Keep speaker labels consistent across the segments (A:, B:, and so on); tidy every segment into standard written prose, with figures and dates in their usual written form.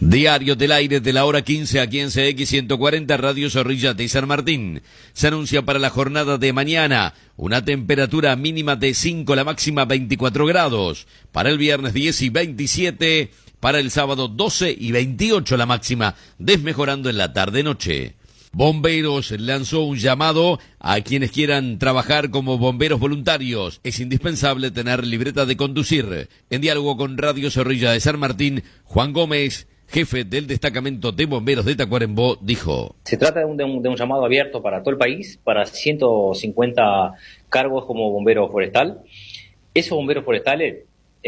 A: Diario del aire de la hora 15 aquí en CX 140 Radio Zorrilla de San Martín. Se anuncia para la jornada de mañana una temperatura mínima de 5, la máxima 24 grados. Para el viernes 10 y 27, para el sábado 12 y 28 la máxima, desmejorando en la tarde-noche. Bomberos lanzó un llamado a quienes quieran trabajar como bomberos voluntarios. Es indispensable tener libreta de conducir. En diálogo con Radio Zorrilla de San Martín, Juan Gómez, jefe del destacamento de bomberos de Tacuarembó, dijo:
B: Se trata de un llamado abierto para todo el país, para 150 cargos como bombero forestal. Esos bomberos forestales,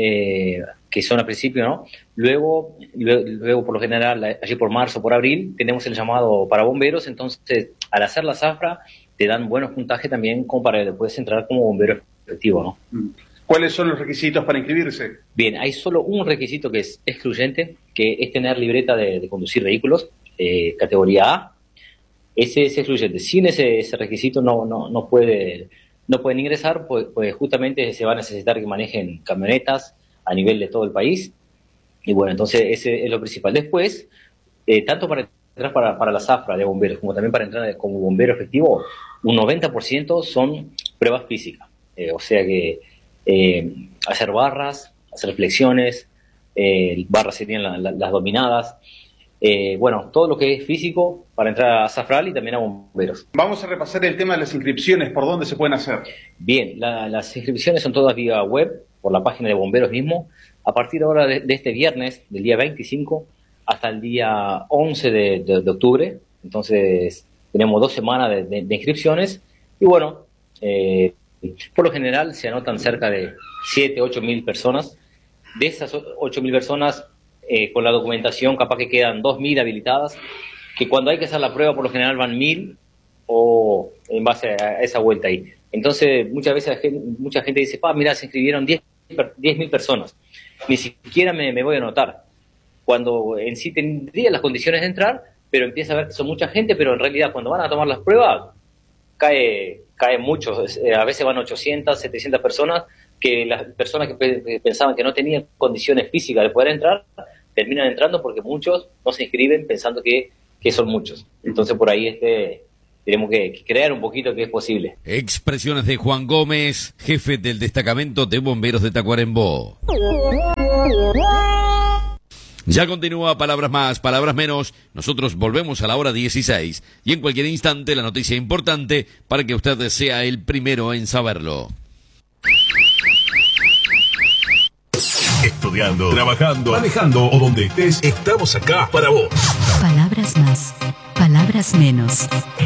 B: que son al principio, ¿no? Luego, por lo general, allí por marzo, por abril, tenemos el llamado para bomberos. Entonces, al hacer la zafra, te dan buenos puntajes también como para después entrar como bombero efectivo, ¿no?
C: ¿Cuáles son los requisitos para inscribirse?
B: Bien, hay solo un requisito que es excluyente, que es tener libreta de conducir vehículos, categoría A. Ese es excluyente. Sin ese requisito no pueden ingresar, pues justamente se va a necesitar que manejen camionetas a nivel de todo el país. Y bueno, entonces ese es lo principal. Después, tanto para entrar para la zafra de bomberos como también para entrar como bombero efectivo, un 90% son pruebas físicas. O sea que hacer barras, hacer flexiones, barras serían las dominadas, bueno, todo lo que es físico para entrar a zafral y también a bomberos.
C: Vamos a repasar el tema de las inscripciones, ¿por dónde se pueden hacer?
B: Bien, las inscripciones son todas vía web, por la página de bomberos mismo, a partir ahora de este viernes, del día 25, hasta el día 11 de octubre, entonces tenemos 2 semanas de inscripciones, y bueno, por lo general se anotan cerca de 7-8 mil personas. De esas 8 mil personas, con la documentación capaz que quedan 2.000 habilitadas, que cuando hay que hacer la prueba por lo general van 1.000 o en base a esa vuelta ahí. Entonces muchas veces mucha gente dice, mira, se inscribieron 10.000 personas, ni siquiera me voy a anotar. Cuando en sí tendría las condiciones de entrar, pero empieza a ver que son mucha gente, pero en realidad cuando van a tomar las pruebas, cae muchos, a veces van 800, 700 personas, que las personas que pensaban que no tenían condiciones físicas de poder entrar, terminan entrando porque muchos no se inscriben pensando que son muchos. Entonces por ahí tenemos que creer un poquito que es posible.
A: Expresiones de Juan Gómez, jefe del destacamento de bomberos de Tacuarembó. Ya continúa Palabras Más, Palabras Menos. Nosotros volvemos a la hora 16 y en cualquier instante la noticia importante para que usted sea el primero en saberlo.
D: Estudiando, trabajando, manejando o donde estés, estamos acá para vos.
E: Palabras Más, Palabras Menos.